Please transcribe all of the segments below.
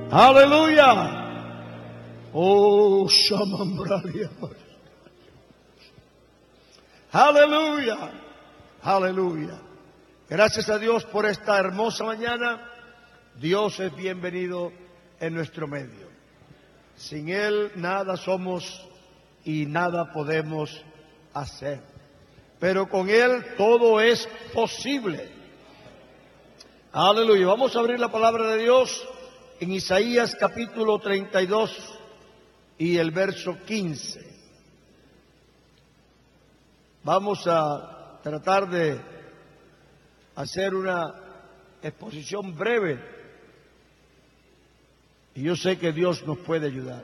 Aleluya. Oh, Shamambralia. Aleluya. Aleluya. Gracias a Dios por esta hermosa mañana. Dios es bienvenido en nuestro medio. Sin Él nada somos y nada podemos hacer. Pero con Él todo es posible. Aleluya. Vamos a abrir la palabra de Dios en Isaías capítulo 32 y el verso 15. Vamos a tratar de hacer una exposición breve y yo sé que Dios nos puede ayudar.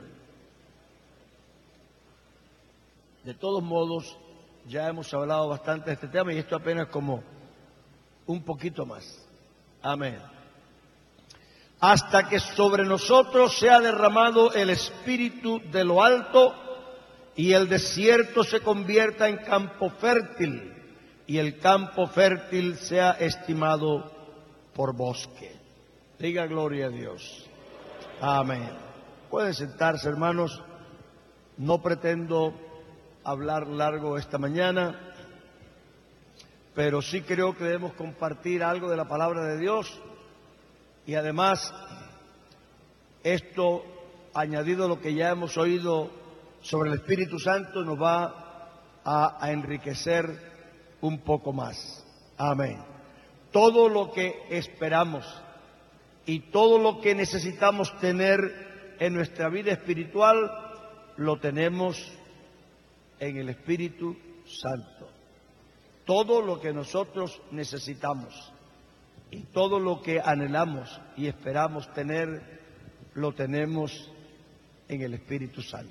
De todos modos, ya hemos hablado bastante de este tema y esto apenas como un poquito más. Amén. Hasta que sobre nosotros sea derramado el Espíritu de lo alto y el desierto se convierta en campo fértil y el campo fértil sea estimado por bosque. Diga gloria a Dios. Amén. Pueden sentarse, hermanos. No pretendo hablar largo esta mañana, pero sí creo que debemos compartir algo de la palabra de Dios y además esto, añadido a lo que ya hemos oído sobre el Espíritu Santo, nos va a enriquecer un poco más. Amén. Todo lo que esperamos y todo lo que necesitamos tener en nuestra vida espiritual lo tenemos en el Espíritu Santo. Todo lo que nosotros necesitamos y todo lo que anhelamos y esperamos tener, lo tenemos en el Espíritu Santo.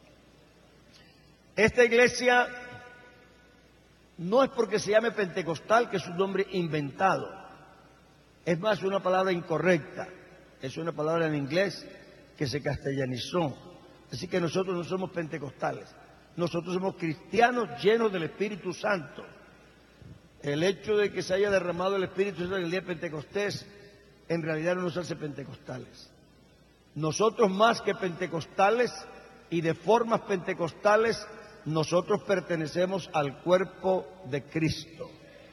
Esta iglesia no es porque se llame pentecostal, que es un nombre inventado. Es más, una palabra incorrecta. Es una palabra en inglés que se castellanizó. Así que nosotros no somos pentecostales. Nosotros somos cristianos llenos del Espíritu Santo. El hecho de que se haya derramado el Espíritu Santo en el día de Pentecostés, en realidad no nos hace pentecostales. Nosotros, más que pentecostales y de formas pentecostales, nosotros pertenecemos al cuerpo de Cristo.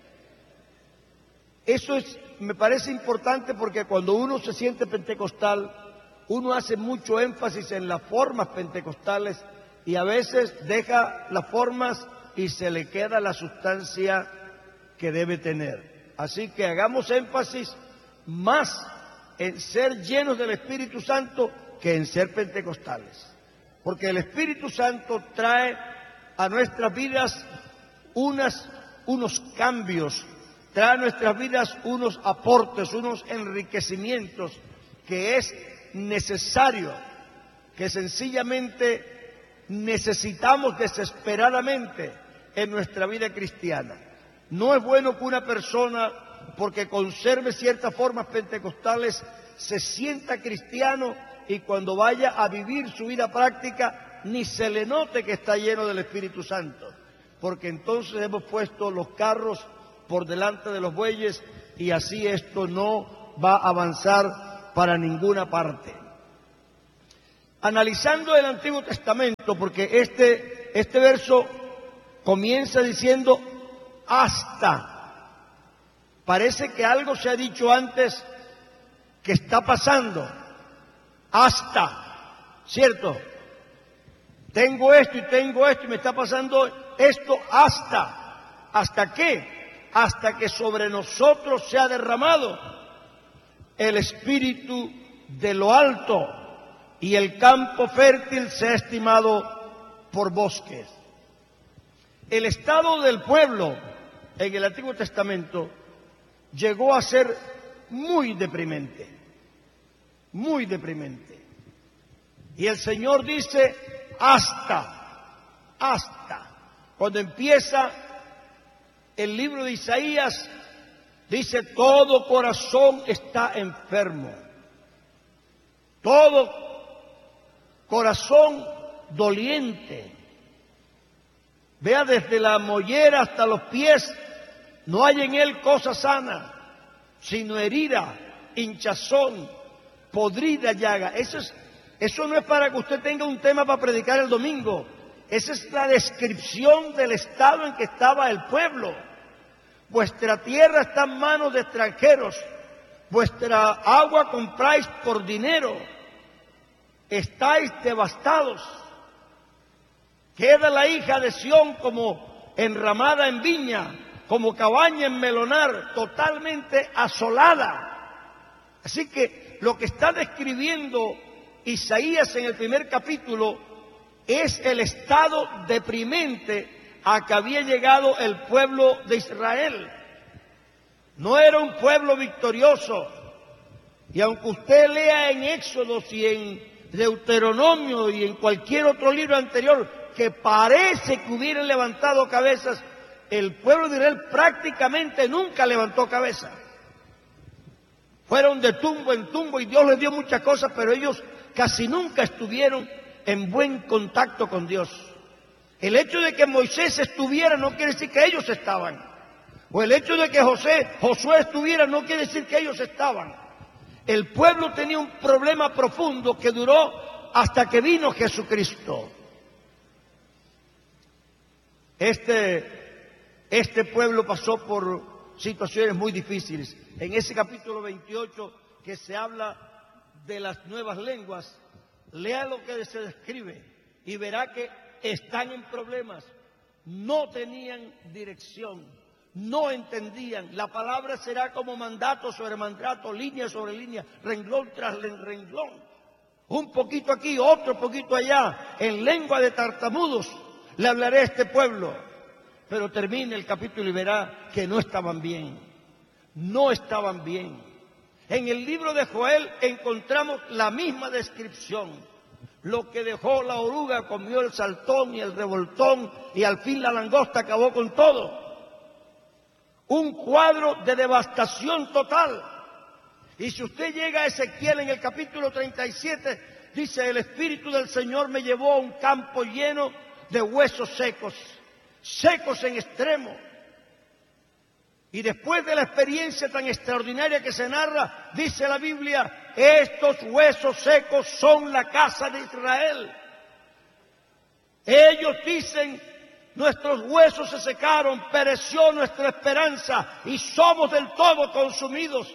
Eso me parece importante porque cuando uno se siente pentecostal, uno hace mucho énfasis en las formas pentecostales y a veces deja las formas y se le queda la sustancia que debe tener. Así que hagamos énfasis más en ser llenos del Espíritu Santo que en ser pentecostales. Porque el Espíritu Santo trae a nuestras vidas unos cambios, trae a nuestras vidas unos aportes, unos enriquecimientos que es necesario, que sencillamente necesitamos desesperadamente en nuestra vida cristiana. No es bueno que una persona, porque conserve ciertas formas pentecostales, se sienta cristiano y cuando vaya a vivir su vida práctica ni se le note que está lleno del Espíritu Santo, porque entonces hemos puesto los carros por delante de los bueyes y así esto no va a avanzar para ninguna parte. Analizando el Antiguo Testamento, porque este verso comienza diciendo hasta. Parece que algo se ha dicho antes que está pasando. Hasta, ¿cierto? Tengo esto y me está pasando esto hasta. ¿Hasta qué? Hasta que sobre nosotros se ha derramado el Espíritu de lo alto y el campo fértil se ha estimado por bosques. El estado del pueblo en el Antiguo Testamento llegó a ser muy deprimente, muy deprimente. Y el Señor dice hasta. Cuando empieza el libro de Isaías, dice todo corazón está enfermo, todo corazón doliente. Vea, desde la mollera hasta los pies, no hay en él cosa sana, sino herida, hinchazón, podrida llaga. Eso no es para que usted tenga un tema para predicar el domingo. Esa es la descripción del estado en que estaba el pueblo. Vuestra tierra está en manos de extranjeros. Vuestra agua compráis por dinero. Estáis devastados. Queda la hija de Sión como enramada en viña, como cabaña en melonar, totalmente asolada. Así que lo que está describiendo Isaías en el primer capítulo es el estado deprimente a que había llegado el pueblo de Israel. No era un pueblo victorioso. Y aunque usted lea en Éxodos y en Deuteronomio y en cualquier otro libro anterior que parece que hubieran levantado cabezas, el pueblo de Israel prácticamente nunca levantó cabeza. Fueron de tumbo en tumbo y Dios les dio muchas cosas, pero ellos casi nunca estuvieron en buen contacto con Dios. El hecho de que Moisés estuviera no quiere decir que ellos estaban. O el hecho de que Josué estuviera no quiere decir que ellos estaban. El pueblo tenía un problema profundo que duró hasta que vino Jesucristo. Este pueblo pasó por situaciones muy difíciles. En ese capítulo 28 que se habla de las nuevas lenguas, lea lo que se describe y verá que están en problemas. No tenían dirección, no entendían. La palabra será como mandato sobre mandato, línea sobre línea, renglón tras renglón. Un poquito aquí, otro poquito allá, en lengua de tartamudos le hablaré a este pueblo. Pero termina el capítulo y verá que no estaban bien. No estaban bien. En el libro de Joel encontramos la misma descripción. Lo que dejó la oruga comió el saltón y el revoltón y al fin la langosta acabó con todo. Un cuadro de devastación total. Y si usted llega a Ezequiel en el capítulo 37, dice: el Espíritu del Señor me llevó a un campo lleno de huesos secos, secos en extremo. Y después de la experiencia tan extraordinaria que se narra, dice la Biblia: estos huesos secos son la casa de Israel. Ellos dicen: nuestros huesos se secaron, pereció nuestra esperanza y somos del todo consumidos.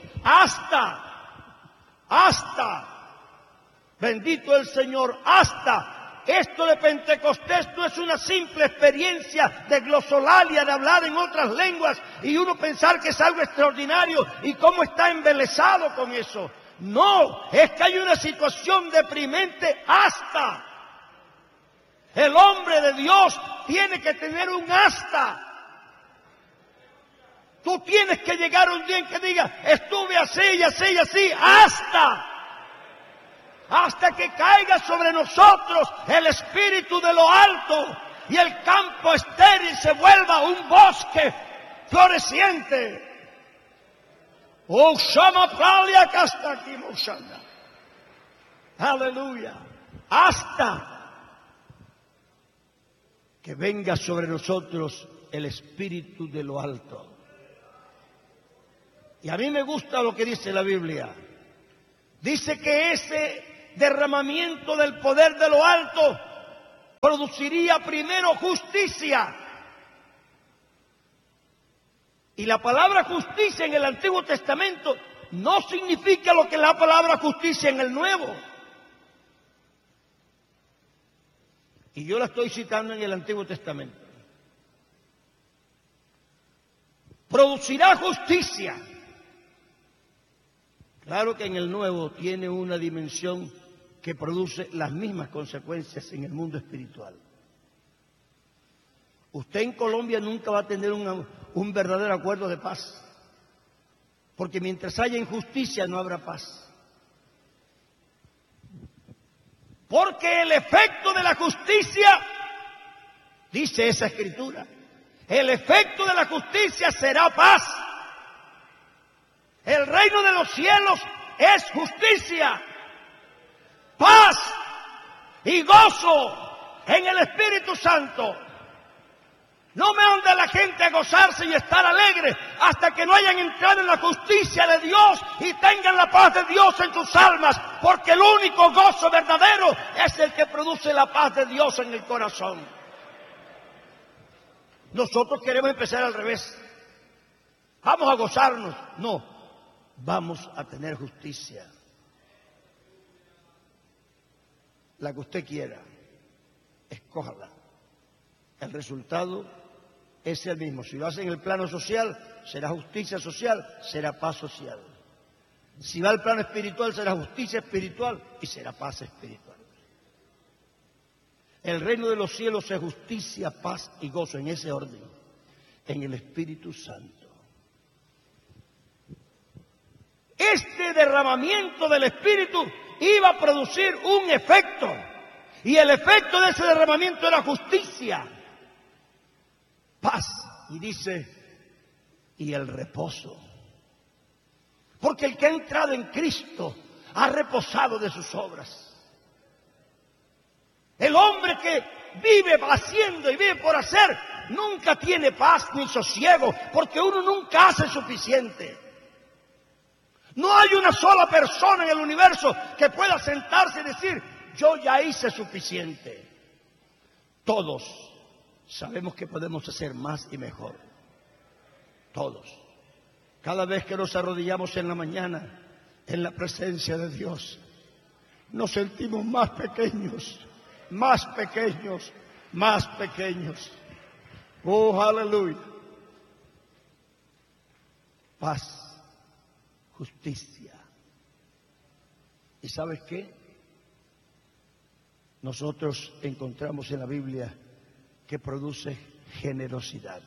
Hasta, bendito el Señor, hasta. Esto de Pentecostés no es una simple experiencia de glosolalia, de hablar en otras lenguas y uno pensar que es algo extraordinario y cómo está embelesado con eso. No, es que hay una situación deprimente hasta. El hombre de Dios tiene que tener un hasta. Tú tienes que llegar un día en que digas: estuve así y así y así, hasta que caiga sobre nosotros el Espíritu de lo alto y el campo estéril se vuelva un bosque floreciente. Oh, aleluya. Hasta que venga sobre nosotros el Espíritu de lo alto. Y a mí me gusta lo que dice la Biblia. Dice que ese derramamiento del poder de lo alto produciría primero justicia. Y la palabra justicia en el Antiguo Testamento no significa lo que es la palabra justicia en el Nuevo. Y yo la estoy citando en el Antiguo Testamento. Producirá justicia. Claro que en el Nuevo tiene una dimensión que produce las mismas consecuencias en el mundo espiritual. Usted en Colombia nunca va a tener un verdadero acuerdo de paz, porque mientras haya injusticia no habrá paz. Porque el efecto de la justicia, dice esa escritura, el efecto de la justicia será paz. El reino de los cielos es justicia, paz y gozo en el Espíritu Santo. No manda a la gente a gozarse y estar alegre hasta que no hayan entrado en la justicia de Dios y tengan la paz de Dios en sus almas, porque el único gozo verdadero es el que produce la paz de Dios en el corazón. Nosotros queremos empezar al revés. Vamos a gozarnos. No, vamos a tener justicia. La que usted quiera, escójala. El resultado es el mismo. Si lo hace en el plano social, será justicia social, será paz social. Si va al plano espiritual, será justicia espiritual y será paz espiritual. El reino de los cielos es justicia, paz y gozo, en ese orden, en el Espíritu Santo. Este derramamiento del Espíritu iba a producir un efecto, y el efecto de ese derramamiento era justicia, paz, y dice, y el reposo. Porque el que ha entrado en Cristo ha reposado de sus obras. El hombre que vive haciendo y vive por hacer nunca tiene paz ni sosiego, porque uno nunca hace suficiente. No hay una sola persona en el universo que pueda sentarse y decir, yo ya hice suficiente. Todos sabemos que podemos hacer más y mejor. Todos. Cada vez que nos arrodillamos en la mañana en la presencia de Dios, nos sentimos más pequeños, más pequeños, más pequeños. Oh, aleluya. Paz, justicia. ¿Y sabes qué? Nosotros encontramos en la Biblia que produce generosidad.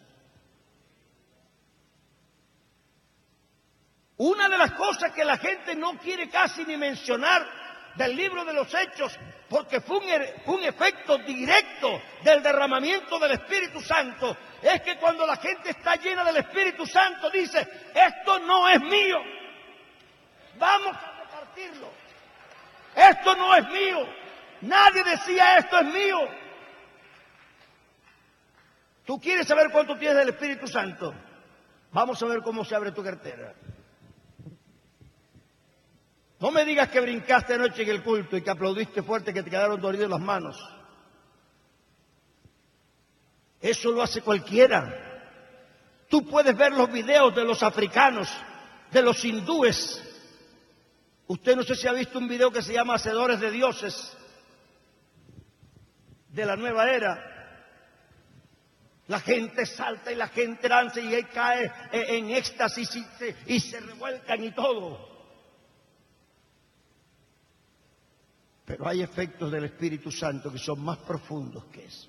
Una de las cosas que la gente no quiere casi ni mencionar del libro de los Hechos, porque fue un efecto directo del derramamiento del Espíritu Santo, es que cuando la gente está llena del Espíritu Santo dice, esto no es mío, vamos a repartirlo, esto no es mío, nadie decía esto es mío. ¿Tú quieres saber cuánto tienes del Espíritu Santo? Vamos a ver cómo se abre tu cartera. No me digas que brincaste anoche en el culto y que aplaudiste fuerte, que te quedaron dolidas las manos. Eso lo hace cualquiera. Tú puedes ver los videos de los africanos, de los hindúes. Usted no sé si ha visto un video que se llama Hacedores de Dioses, de la nueva era. La gente salta y la gente danza y él cae en éxtasis y se revuelcan y todo. Pero hay efectos del Espíritu Santo que son más profundos que eso.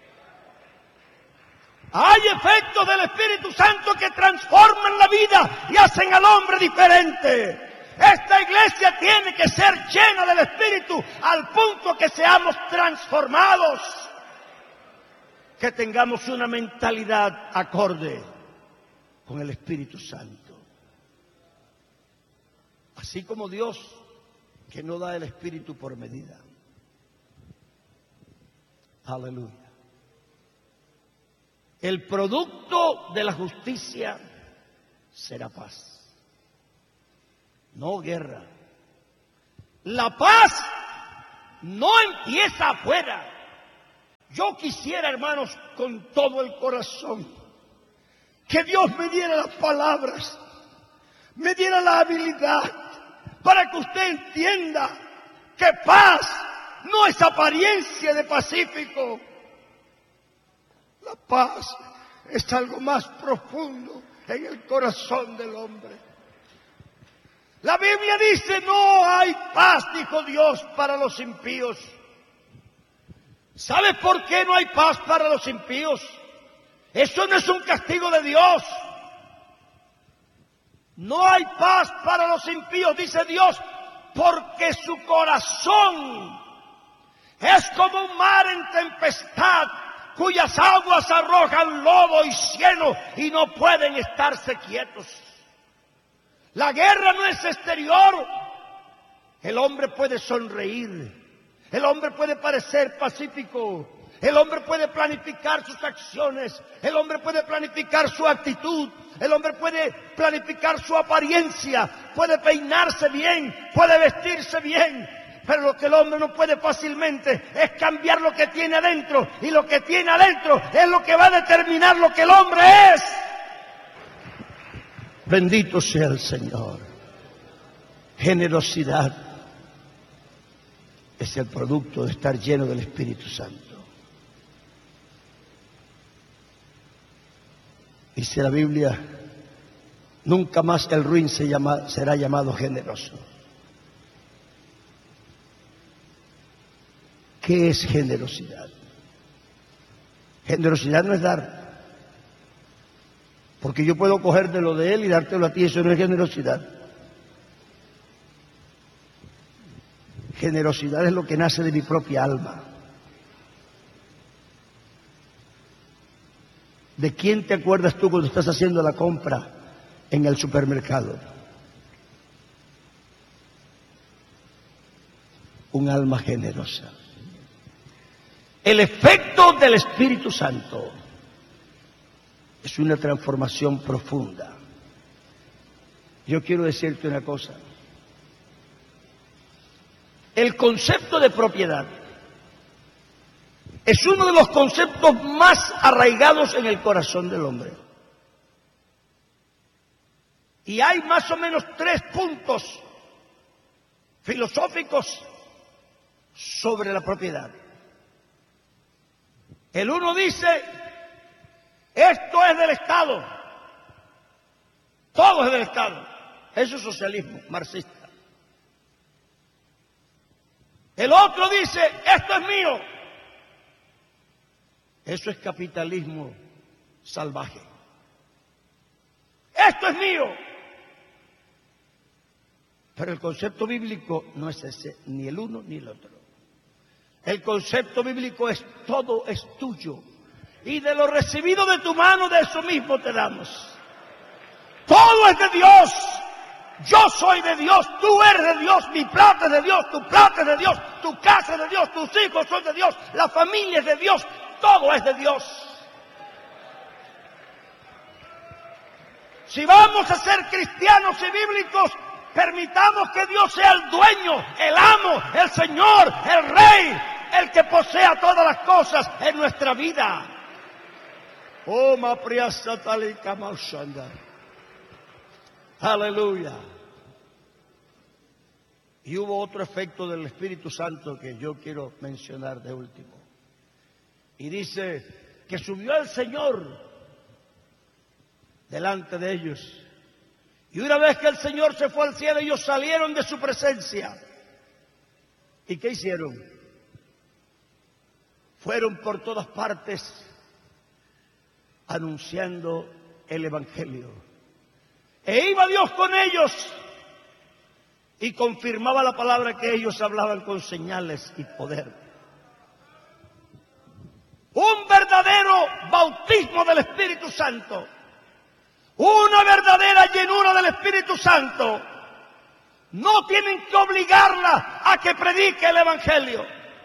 Hay efectos del Espíritu Santo que transforman la vida y hacen al hombre diferente. Esta iglesia tiene que ser llena del Espíritu al punto que seamos transformados. Que tengamos una mentalidad acorde con el Espíritu Santo. Así como Dios, que no da el Espíritu por medida. Aleluya. El producto de la justicia será paz, no guerra. La paz no empieza afuera. Yo quisiera, hermanos, con todo el corazón, que Dios me diera las palabras, me diera la habilidad, para que usted entienda que paz no es apariencia de pacífico. La paz es algo más profundo en el corazón del hombre. La Biblia dice, no hay paz, dijo Dios, para los impíos. ¿Sabe por qué no hay paz para los impíos? Eso no es un castigo de Dios. No hay paz para los impíos, dice Dios, porque su corazón es como un mar en tempestad, cuyas aguas arrojan lodo y cieno y no pueden estarse quietos. La guerra no es exterior. El hombre puede sonreír, el hombre puede parecer pacífico, El hombre puede planificar sus acciones, el hombre puede planificar su actitud, el hombre puede planificar su apariencia, puede peinarse bien, puede vestirse bien, pero lo que el hombre no puede fácilmente es cambiar lo que tiene adentro, y lo que tiene adentro es lo que va a determinar lo que el hombre es. Bendito sea el Señor. Generosidad es el producto de estar lleno del Espíritu Santo. Dice la Biblia, nunca más el ruin será llamado generoso. ¿Qué es generosidad? Generosidad no es dar. Porque yo puedo coger de lo de él y dártelo a ti, eso no es generosidad. Generosidad es lo que nace de mi propia alma. ¿De quién te acuerdas tú cuando estás haciendo la compra en el supermercado? Un alma generosa. El efecto del Espíritu Santo es una transformación profunda. Yo quiero decirte una cosa. El concepto de propiedad es uno de los conceptos más arraigados en el corazón del hombre. Y hay más o menos 3 puntos filosóficos sobre la propiedad. El uno dice, esto es del Estado, todo es del Estado. Eso es socialismo marxista. El otro dice, esto es mío. Eso es capitalismo salvaje. Esto es mío. Pero el concepto bíblico no es ese, ni el uno ni el otro. El concepto bíblico es todo es tuyo. Y de lo recibido de tu mano, de eso mismo te damos. Todo es de Dios. Yo soy de Dios, tú eres de Dios, mi plata es de Dios, tu plata es de Dios, tu casa es de Dios, tus hijos son de Dios, la familia es de Dios, todo es de Dios. Si vamos a ser cristianos y bíblicos, permitamos que Dios sea el dueño, el amo, el Señor, el Rey, el que posea todas las cosas en nuestra vida. Oh, aleluya. Y hubo otro efecto del Espíritu Santo que yo quiero mencionar de último. Y dice que subió el Señor delante de ellos. Y una vez que el Señor se fue al cielo, ellos salieron de su presencia. ¿Y qué hicieron? Fueron por todas partes anunciando el Evangelio. E iba Dios con ellos y confirmaba la palabra que ellos hablaban con señales y poder. Un verdadero bautismo del Espíritu Santo. Una verdadera llenura del Espíritu Santo. No tienen que obligarla a que predique el Evangelio.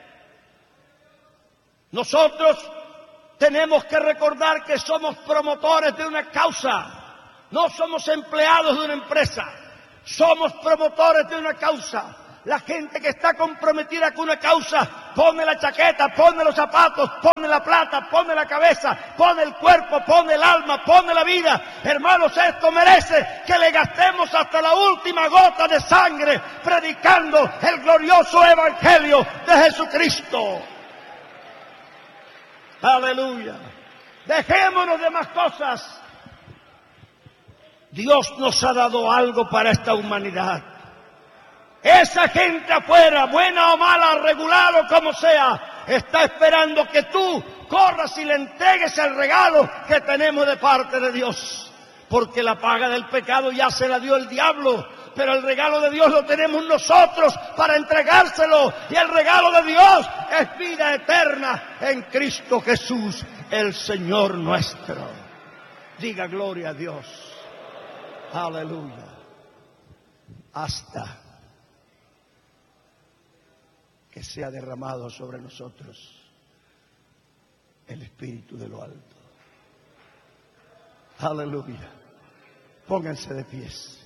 Nosotros tenemos que recordar que somos promotores de una causa. No somos empleados de una empresa. Somos promotores de una causa. La gente que está comprometida con una causa pone la chaqueta, pone los zapatos, pone la plata, pone la cabeza, pone el cuerpo, pone el alma, pone la vida. Hermanos, esto merece que le gastemos hasta la última gota de sangre predicando el glorioso Evangelio de Jesucristo. Aleluya. Dejémonos de más cosas. Dios nos ha dado algo para esta humanidad. Esa gente afuera, buena o mala, regular o como sea, está esperando que tú corras y le entregues el regalo que tenemos de parte de Dios. Porque la paga del pecado ya se la dio el diablo, pero el regalo de Dios lo tenemos nosotros para entregárselo. Y el regalo de Dios es vida eterna en Cristo Jesús, el Señor nuestro. Diga gloria a Dios. Aleluya. Hasta que sea derramado sobre nosotros el Espíritu de lo alto. Aleluya. Pónganse de pies.